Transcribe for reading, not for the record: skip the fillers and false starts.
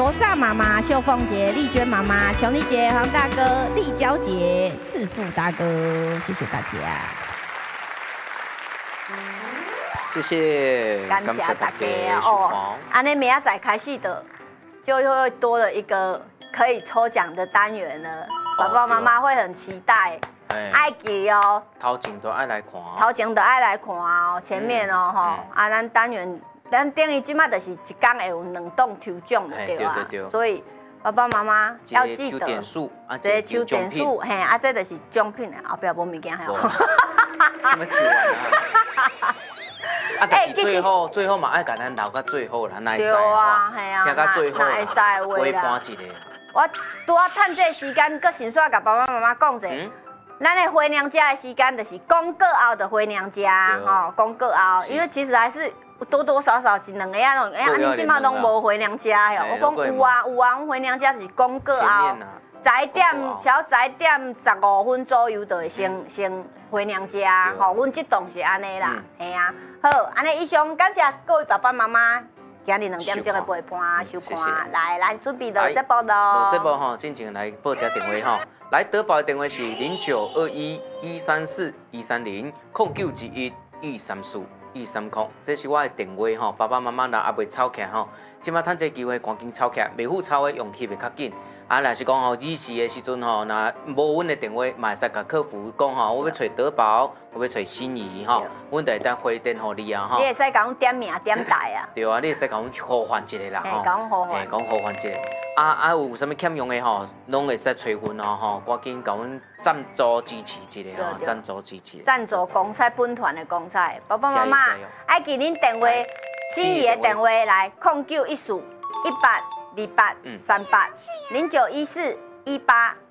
罗萨妈妈、秀凤姐、丽娟妈妈、琼丽姐、黄大哥、丽娇姐、致富大哥，谢谢大家。 谢谢， 感谢大家哦。安尼明仔载开始的，就会多了一个可以抽奖的单元了。爸爸妈妈会很期待，爱记哦。 头前都爱来看哦。 头前都爱来看哦，前面哦吼，咱单元，咱等于即马就是一天会有2档抽奖的对吧？所以爸爸妈妈要记得，这抽点数，嘿，这就是奖品的，后壁无物件还有。 什么抽啊？但是最后嘛爱甲咱留到最后啦，那会使啊， 听到最后啦， 会使的话陪伴一个。 我拄啊趁这个时间，搁先煞甲爸爸妈妈讲者，咱的回娘家的时间就是公告后的回娘家，吼，公告后，因为其实还是多多少少是2个啊，恁即马拢无回娘家哟。我讲有啊，阮回娘家是公告后。11:15分左右就会先回娘家，吼，阮这栋是安尼啦，嘿啊，好，安尼以上感谢各位爸爸妈妈，今日2点钟的陪伴收看，来准备落节目咯。 落节目吼，进前来报一下电话吼，来得报的电话是0921-134-130，0911-234-230，这是我的电话吼，爸爸妈妈若还未吵起来吼，即马趁这机会赶紧吵起来，袂赴吵的用翕会较紧。若是讲吼日时的时阵吼，若无阮的电话，嘛会使甲客服讲吼，我要找德宝，我要找心仪吼，阮就会当回电互你啊吼。 你会使甲阮点名点台啊？ 对啊，你会使甲阮呼唤一下啦吼。甲阮呼唤。 讲呼唤一下。有啥物欠用的吼，拢会使找阮哦吼，赶紧甲阮赞助支持一下吼，赞助支持。 赞助公菜本团的公菜，爸爸妈妈爱记恁电话，心仪的电话来0914-182838，0914-182838。